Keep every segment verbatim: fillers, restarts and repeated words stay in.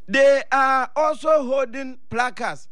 They are also holding placards.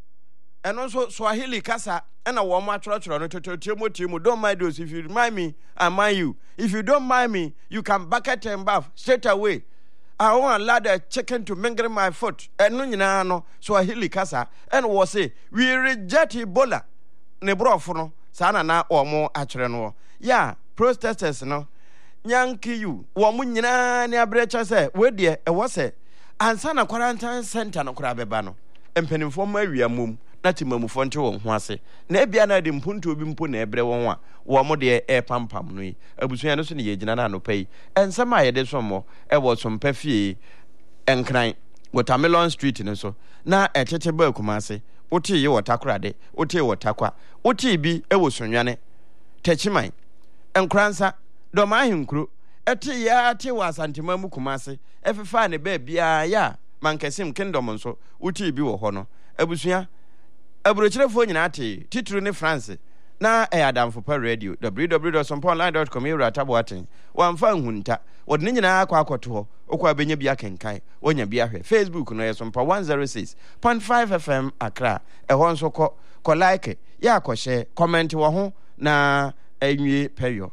And also Swahili Kasa and a warm church on Timo. Don't mind those. If you remind me, I mind you. If you don't mind me, you can bucket and bath straight away. I want allow the chicken to mingle my foot. And no, no, Swahili Kasa. And was say, we reject Ebola. Nebrofono, Sana na or more actually. Yeah, protesters, no. Yankee you, Wamunina, near Brecha say, where dear, a was it? And Sana quarantine center no crabebano. And penny for my mum, not to Mamufonto on Wase. Nebiana de Mpunto Bimpo nebre one, one more dear air pam pam nui, a Busianos in the Yajana no pay, and some I did some more, a was some perfie and crying. Watermelon Street in so. Na a tetebe kumase, Oti yo takrade, Oti wo takwa, Oti bi e wo sunyane. Techimai. And Cransa, Domahim crew, Eti ya ti was antimamu kumase, Efa ne baby ya, Mankesim kingdom so, Uti bi wo hono. Ebusia, Ebuchere phone ati, Titru ne France. Na e Adam for per radio, w w w dot somponline dot com era taboatin. Wan fan hunta, wod ni nyina akwa akoto okwa benye bia kenkan, wonya bia hwe. Facebook no yesompa one oh six point five F M Accra. E ho nso ko ko like, ya ko share, comment wo ho na enwie peyo.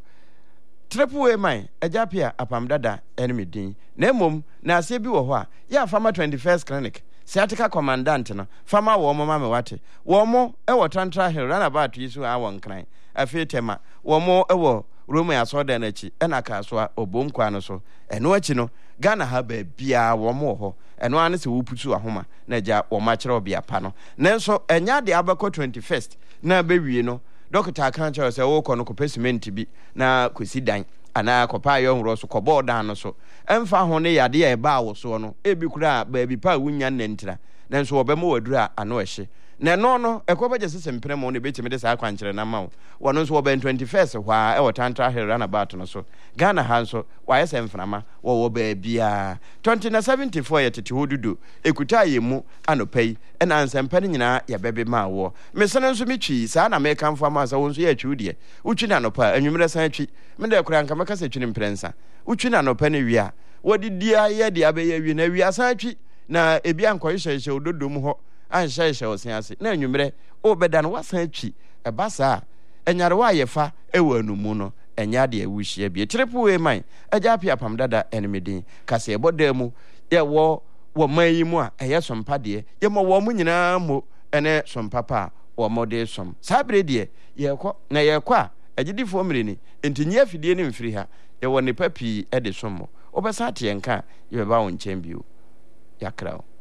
Triple A man, ejapia apam dada enemy din. Na emom na ase bi wo ho a, ya Farmer twenty-first Clinic. Sciatica commandant no fama wo mo mama wate wo mo e wo Tantra Hill runabout yi so a won kran afi tema wo mo e wo Rome asoda na chi e na ka so a obom kwa no so e no achi no Ghana ha ba bia wo mo ho e no ane se wo putu ahoma na ja wo ma kire obia pa no nenso enya de abako twenty-first na ba wie no doctor kan che se wo ko no ko cement bi na kosi dan ana kopa yo horo so kobo dan no so emfa ho ne yade ya ba wo so no e bi kura ba bi pa wunya nnentira nanso obema wadura ano ehye na no no ekobaje sesempere mo ne betime de sa kwankere na ma wo no so oben twenty-first hwa e wo Tantra Hill runabout no so Ghana ha so wa yesa mframa wo wo ba bia twenty na seventy-four yetete hodudu ekuta yemu anopai e na nsempere nyina ya bebe ma wo mesene nso mitwi sa na me kanfo ma sa wo nso ya twi de utwi na nopa anwumre san twi me de kura nka maka se twi mprensa utwi na nopa ne wi a wodi dia ye de abeya wi na wi asan twi na ebi ankoye hyehye ododom ho anhyehye osiase na anwumre obeda no wasan twi eba sa enyare wa yefa ewa anumu no enya de awuhie bi triple A man agya pia pam dada enemedin kase ebodamu ye wo wo man yi mu a eye sompa de ye mo wo mu nyina mo ene sompa pa wo mo de som sabre de ye kɔ na ye kɔ a agidifo mmireni entinyi afidie ne mfiri ha ye wo ne papi e de som mo obesa te enka ye ba wo nkyɛn bio yakrao